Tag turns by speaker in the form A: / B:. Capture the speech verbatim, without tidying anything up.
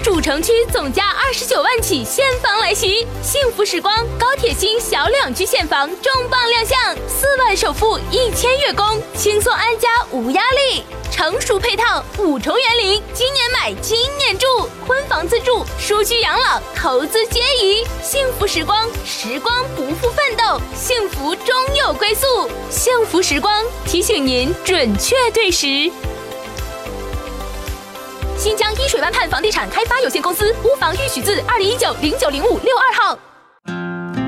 A: 主城区总价二十九万起现房来袭，幸福时光高铁新小两居现房重磅亮相，四万首付一千月供，轻松安家无压力。成熟配套五重园林，今年买今年住，婚房自住、舒居养老、投资皆宜。幸福时光，时光不负奋斗，幸福终有归宿。幸福时光提醒您准确对时。新疆一水湾畔房地产开发有限公司，屋房预许字二零一九零九零五六二号。